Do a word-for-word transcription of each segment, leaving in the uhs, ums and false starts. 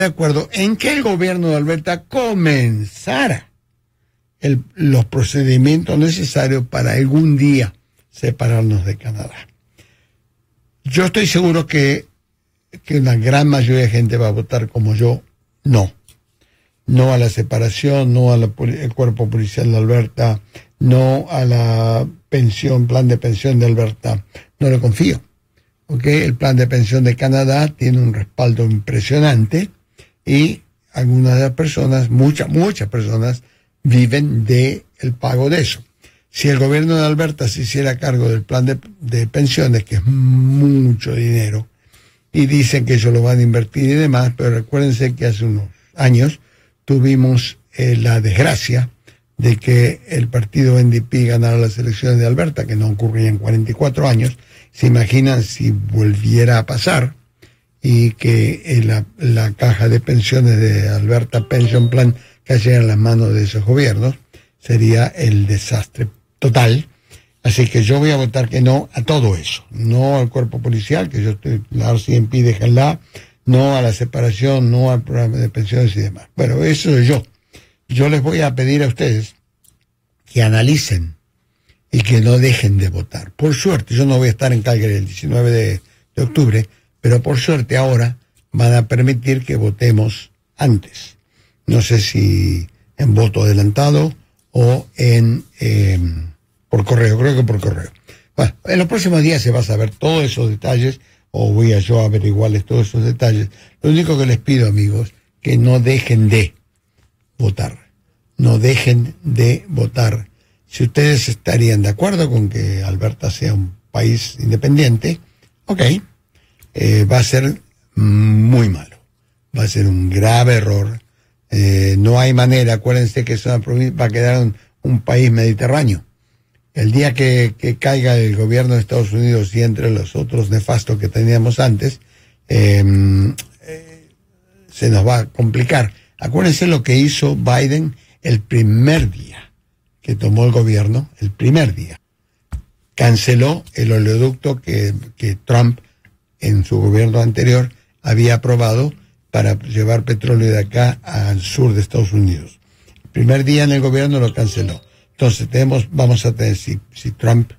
de acuerdo en que el gobierno de Alberta comenzara el, los procedimientos necesarios para algún día separarnos de Canadá. Yo estoy seguro que, que una gran mayoría de gente va a votar como yo, no. No a la separación, no al cuerpo policial de Alberta, no a la pensión, plan de pensión de Alberta. No le confío. ¿Okay? El plan de pensión de Canadá tiene un respaldo impresionante y algunas de las personas, muchas, muchas personas, viven del pago de eso. Si el gobierno de Alberta se hiciera cargo del plan de, de pensiones, que es mucho dinero, y dicen que ellos lo van a invertir y demás, pero recuérdense que hace unos años tuvimos eh, la desgracia de que el partido N D P ganara las elecciones de Alberta, que no ocurría en cuarenta y cuatro años. Se imaginan si volviera a pasar y que eh, la, la caja de pensiones de Alberta Pension Plan cayera en las manos de esos gobiernos, sería el desastre total. Así que yo voy a votar que no a todo eso, no al cuerpo policial, que yo estoy, la R C M P, déjenla, no a la separación, no al programa de pensiones y demás. Bueno, eso soy yo. Yo les voy a pedir a ustedes que analicen y que no dejen de votar. Por suerte, yo no voy a estar en Calgary el diecinueve de, de octubre, pero por suerte ahora van a permitir que votemos antes. No sé si en voto adelantado o en eh, por correo, creo que por correo. Bueno, en los próximos días se va a saber todos esos detalles, o voy a yo a averiguarles todos esos detalles. Lo único que les pido, amigos, que no dejen de votar. No dejen de votar. Si ustedes estarían de acuerdo con que Alberta sea un país independiente, ok, eh, va a ser muy malo. Va a ser un grave error. Eh, no hay manera, acuérdense que es una provincia, va a quedar un, un país mediterráneo. El día que, que caiga el gobierno de Estados Unidos y entre los otros nefastos que teníamos antes, eh, eh, se nos va a complicar. Acuérdense lo que hizo Biden el primer día que tomó el gobierno, el primer día. Canceló el oleoducto que, que Trump en su gobierno anterior había aprobado para llevar petróleo de acá al sur de Estados Unidos. El primer día en el gobierno lo canceló. Entonces tenemos, vamos a tener, si, si Trump,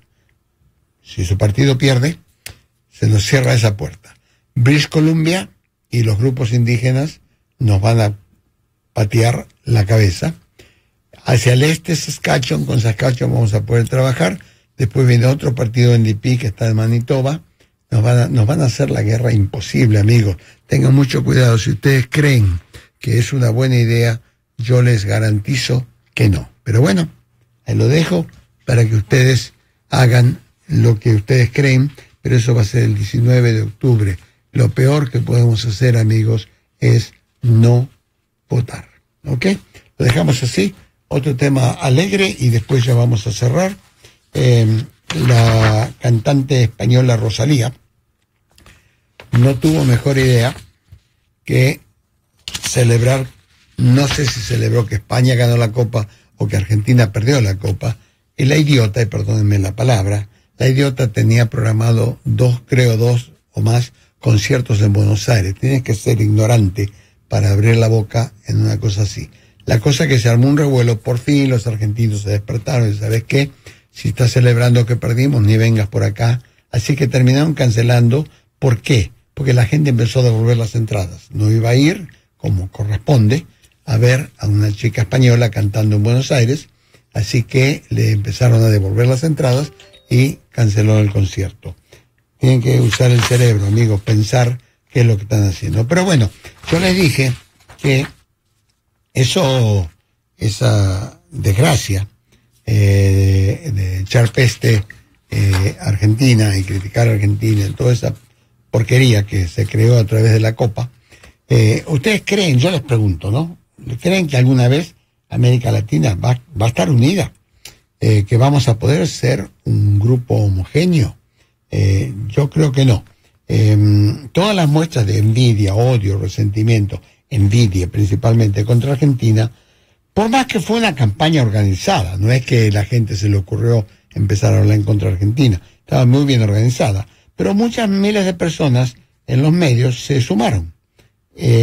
si su partido pierde, se nos cierra esa puerta. British Columbia y los grupos indígenas nos van a patear la cabeza. Hacia el este, Saskatchewan, con Saskatchewan vamos a poder trabajar. Después viene otro partido N D P que está en Manitoba. Nos van a, nos van a hacer la guerra imposible, amigos. Tengan mucho cuidado. Si ustedes creen que es una buena idea, yo les garantizo que no. Pero bueno, ahí lo dejo para que ustedes hagan lo que ustedes creen, pero eso va a ser el diecinueve de octubre. Lo peor que podemos hacer, amigos, es no votar. ¿Ok? Lo dejamos así. Otro tema alegre y después ya vamos a cerrar. Eh, la cantante española Rosalía no tuvo mejor idea que celebrar, no sé si celebró que España ganó la Copa o que Argentina perdió la Copa, y la idiota, y perdónenme la palabra, la idiota tenía programado dos, creo dos o más conciertos en Buenos Aires. Tienes que ser ignorante para abrir la boca en una cosa así. La cosa que se armó un revuelo, por fin los argentinos se despertaron y ¿sabes qué? Si estás celebrando que perdimos, ni vengas por acá. Así que terminaron cancelando. ¿Por qué? Porque la gente empezó a devolver las entradas. No iba a ir, como corresponde, a ver a una chica española cantando en Buenos Aires, así que le empezaron a devolver las entradas y canceló el concierto. Tienen que usar el cerebro, amigos, pensar qué es lo que están haciendo. Pero bueno, yo les dije que eso, esa desgracia eh, de, de echar peste eh, a Argentina y criticar a Argentina y toda esa porquería que se creó a través de la Copa, eh, ¿ustedes creen, yo les pregunto, ¿no? ¿Creen que alguna vez América Latina va, va a estar unida? Eh, ¿Que vamos a poder ser un grupo homogéneo? Eh, yo creo que no. Eh, todas las muestras de envidia, odio, resentimiento, envidia principalmente contra Argentina, por más que fue una campaña organizada, no es que la gente se le ocurrió empezar a hablar en contra de Argentina, estaba muy bien organizada, pero muchas miles de personas en los medios se sumaron. Eh,